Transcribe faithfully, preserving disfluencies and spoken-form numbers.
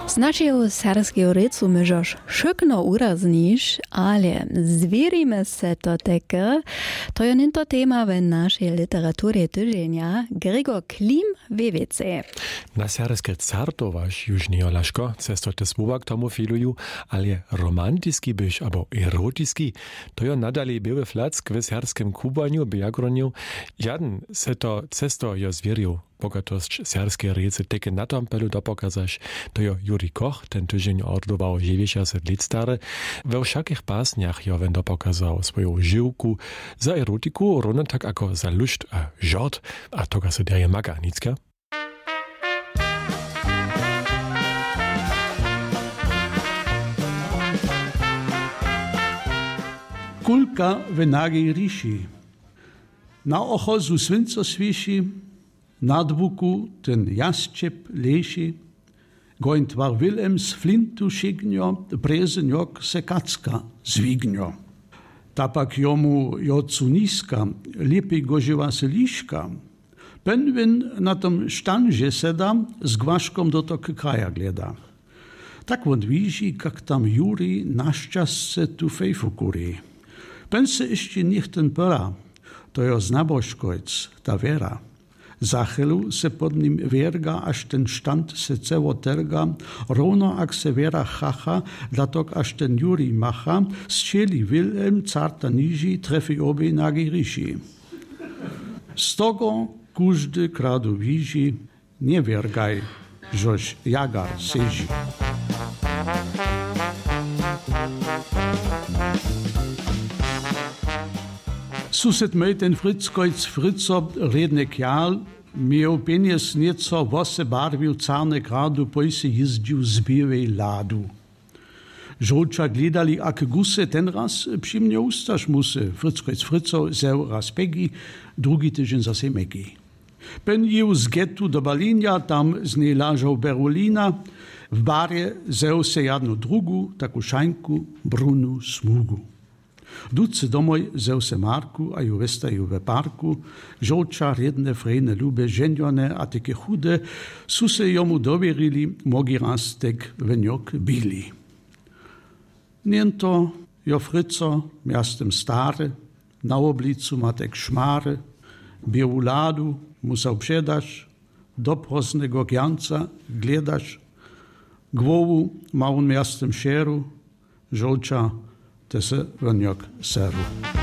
Z naszego serbskiego rycu możesz szybko uraznisz, ale zwierimy se to takie, to jest nie to tema w naszej literaturze tydzienia. Gregor Klim wie więcej. Na serbskie cartowaś już nie olaszko, cesto te słowa k tomu filuju, ale romantyski byś, albo erotyski, to jo nadal były flack w serbskim kubaniu, biagroniu. Jaden se to cesto jo zwierju. Bogatość serbskiej rycy takie na tom pelu dopokazać, to jo Juri Koch ten tydzień ordował dziewięćdziesiąt lat stary, we wszakich pasniach jo wen dopokazał swoją żyłku za erotiku, równo tak jako za lust a żart, a to se daje maga, nicka? Kulka w nagiej riši. Na ochozu svinco sviši, na dvuku ten jasčep leši, goint var Wilhelms flintu šignjo, brezenjok se kacka zvignjo. Tapak jomu jocu niska, lipi goživa se liška, penvin na tom štanže seda, z gvaškom do tok kraja gleda. Tak on wiži, kak tam Juri naščas se tu fejfu kuri. Pen se ještě nichten pera, to jo znaboškojc, ta vera. Za chelu se pod nim verga, až ten štand se ceło terga, rovno ak se vera chacha, datok až ten Juri macha, zčeli Wilhelm carta niži, trefi obie nagi riši. Z togo kuždy kradu víži, nie vergaj, žož jagar seži. Sused mej ten Fritzkojc Fritzo redne kjal, miał pieniądz nieco wose barwił carne gradu, pojse jeździł z białej ladu. Żołcza gledali, ak guse ten raz przy mnie ustaż musy. Fritzkojc Fritzo zeł raz pegi, drugi tydzień zase megi. Pen jił z getu do Berlina, tam z niej lażał Berolina, w barie zeł se jadnu drugu, taku szańku, brunu, smugu. Duce domoj zeł se Marku, a ju westaju we parku, żołcza redne frejne lube ženjone, a takie chude, su se jomu dovjerili, mogi raz tek venjok bili. Niento, jo Fritzo, miastem stare, na oblicu ma tek šmare, biału ladu, musał przedasz, do prosnego gjanca gledasz, głowu ma on miastem šeru, żołcza te se venjok seru.